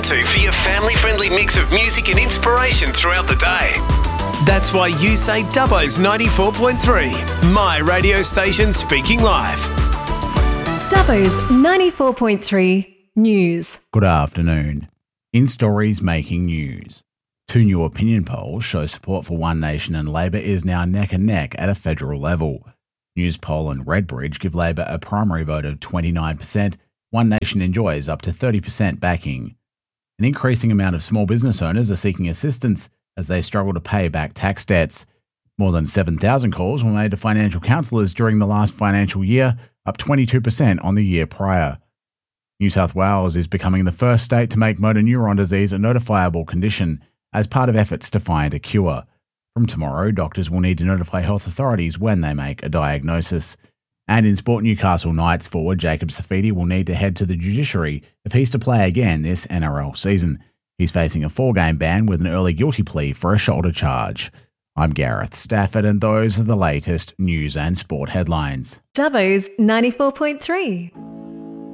to for your family-friendly mix of music and inspiration throughout the day. That's why you say Dubbo's 94.3, my radio station speaking live. Dubbo's 94.3 News. Good afternoon. In stories making news. 2 new opinion polls show support for One Nation and Labor is now neck and neck at a federal level. Newspoll and Redbridge give Labor a primary vote of 29%. One Nation enjoys up to 30% backing. An increasing amount of small business owners are seeking assistance as they struggle to pay back tax debts. More than 7,000 calls were made to financial counsellors during the last financial year, up 22% on the year prior. New South Wales is becoming the first state to make motor neuron disease a notifiable condition as part of efforts to find a cure. From tomorrow, doctors will need to notify health authorities when they make a diagnosis. And in sport, Newcastle Knights forward Jacob Safidi will need to head to the judiciary if he's to play again this NRL season. He's facing a 4-game ban with an early guilty plea for a shoulder charge. I'm Gareth Stafford, and those are the latest news and sport headlines. Dubbo's 94.3.